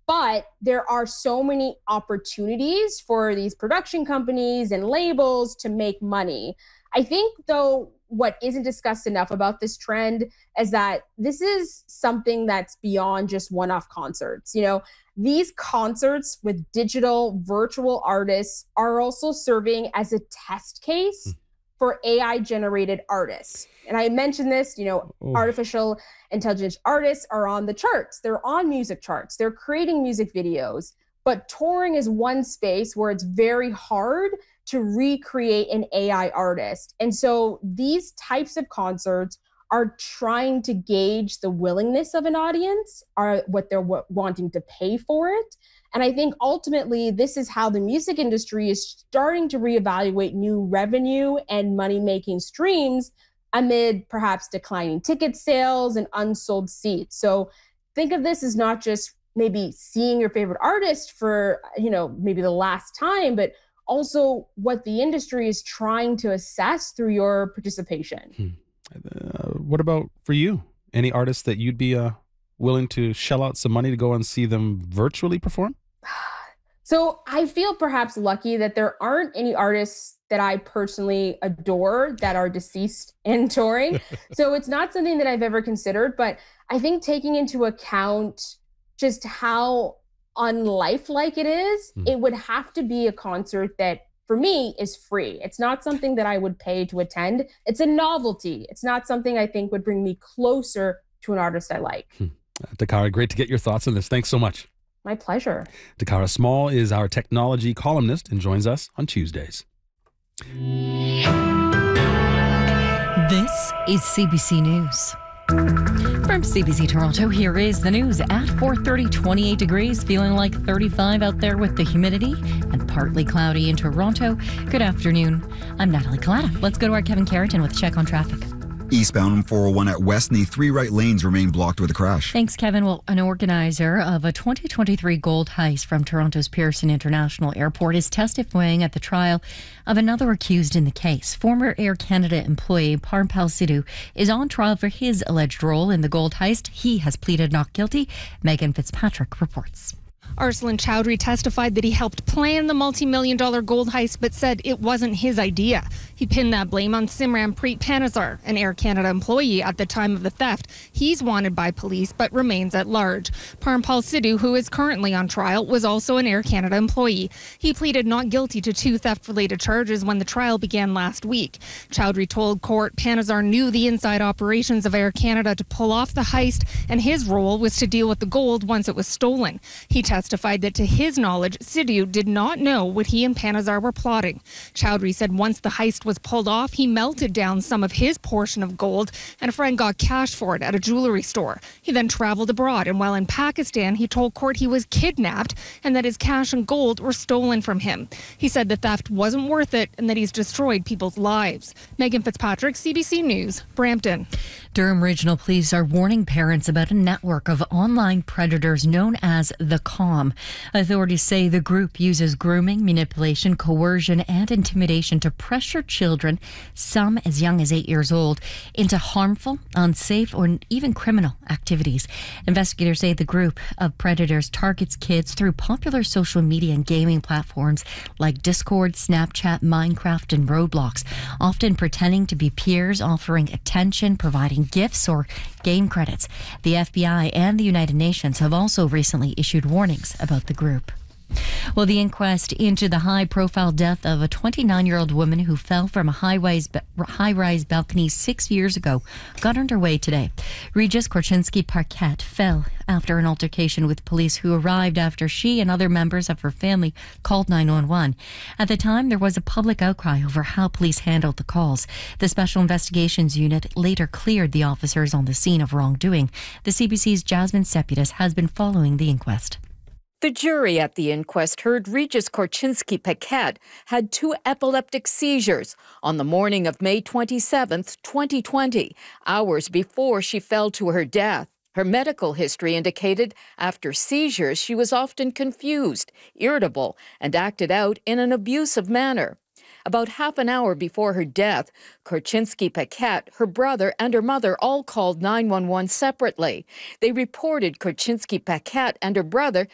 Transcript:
But there are so many opportunities for these production companies and labels to make money. I think, though, what isn't discussed enough about this trend is that this is something that's beyond just one-off concerts. These concerts with digital virtual artists are also serving as a test case for AI generated artists. And I mentioned this, artificial intelligence artists are on the charts. They're on music charts. They're creating music videos. But touring is one space where it's very hard to recreate an AI artist. And so these types of concerts are trying to gauge the willingness of an audience, are what they're wanting to pay for it. And I think ultimately this is how the music industry is starting to reevaluate new revenue and money-making streams amid perhaps declining ticket sales and unsold seats. So think of this as not just maybe seeing your favorite artist for, maybe the last time, but also what the industry is trying to assess through your participation. What about for you? Any artists that you'd be willing to shell out some money to go and see them virtually perform? So I feel perhaps lucky that there aren't any artists that I personally adore that are deceased and touring. So it's not something that I've ever considered, but I think taking into account just how unlifelike it is, it would have to be a concert that for me is free. It's not something that I would pay to attend. It's a novelty. It's not something I think would bring me closer to an artist I like. Takara, great to get your thoughts on this. Thanks so much. My pleasure. Takara Small is our technology columnist and joins us on Tuesdays. This is CBC News. From CBC Toronto, here is the news at 4:30, 28 degrees, feeling like 35 out there with the humidity and partly cloudy in Toronto. Good afternoon. I'm Natalie Collada. Let's go to our Kevin Carrington with a check on traffic. Eastbound on 401 at Westney, 3 right lanes remain blocked with a crash. Thanks, Kevin. Well, an organizer of a 2023 gold heist from Toronto's Pearson International Airport is testifying at the trial of another accused in the case. Former Air Canada employee Parmpal Sidhu is on trial for his alleged role in the gold heist. He has pleaded not guilty. Megan Fitzpatrick reports. Arslan Chowdhury testified that he helped plan the multi-million-dollar gold heist but said it wasn't his idea. He pinned that blame on Simran Preet Panazar, an Air Canada employee at the time of the theft. He's wanted by police but remains at large. Parmpal Sidhu, who is currently on trial, was also an Air Canada employee. He pleaded not guilty to 2 theft-related charges when the trial began last week. Chowdhury told court Panazar knew the inside operations of Air Canada to pull off the heist, and his role was to deal with the gold once it was stolen. He testified that to his knowledge, Sidhu did not know what he and Panazar were plotting. Chowdhury said once the heist was pulled off, he melted down some of his portion of gold and a friend got cash for it at a jewelry store. He then traveled abroad, and while in Pakistan, he told court he was kidnapped and that his cash and gold were stolen from him. He said the theft wasn't worth it and that he's destroyed people's lives. Megan Fitzpatrick, CBC News, Brampton. Durham Regional Police are warning parents about a network of online predators known as the COM. Authorities say the group uses grooming, manipulation, coercion, and intimidation to pressure children, some as young as 8 years old, into harmful, unsafe, or even criminal activities. Investigators say the group of predators targets kids through popular social media and gaming platforms like Discord, Snapchat, Minecraft, and Roblox, often pretending to be peers, offering attention, providing gifts or game credits. The FBI and the United Nations have also recently issued warnings about the group. Well, the inquest into the high-profile death of a 29-year-old woman who fell from a high-rise balcony 6 years ago got underway today. Regis Korchinski-Paquette fell after an altercation with police who arrived after she and other members of her family called 911. At the time, there was a public outcry over how police handled the calls. The Special Investigations Unit later cleared the officers on the scene of wrongdoing. The CBC's Jasmine Seputis has been following the inquest. The jury at the inquest heard Regis Korchinski-Paquette had 2 epileptic seizures on the morning of May 27, 2020, hours before she fell to her death. Her medical history indicated after seizures she was often confused, irritable, and acted out in an abusive manner. About half an hour before her death, Korchinski-Paquette, her brother, and her mother all called 911 separately. They reported Korchinski-Paquette and her brother